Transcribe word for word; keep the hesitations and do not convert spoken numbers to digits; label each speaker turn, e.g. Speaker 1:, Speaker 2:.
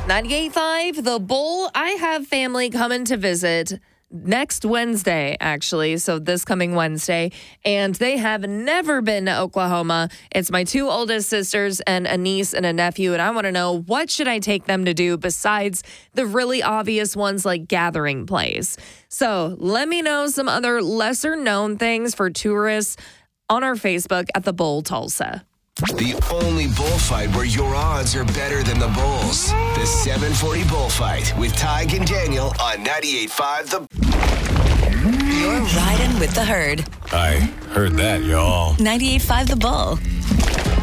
Speaker 1: ninety-eight point five, The Bull. I have family coming to visit next Wednesday, actually. So this coming Wednesday. And they have never been to Oklahoma. It's my two oldest sisters and a niece and a nephew. And I want to know, what should I take them to do besides the really obvious ones like Gathering Place? So let me know some other lesser known things for tourists on our Facebook at The Bull Tulsa.
Speaker 2: The only bullfight where your odds are better than the Bulls. The seven forty Bullfight with Tig and Daniel on ninety-eight point five The...
Speaker 3: You're riding with the herd.
Speaker 4: I heard that, y'all.
Speaker 3: ninety-eight point five The Bull.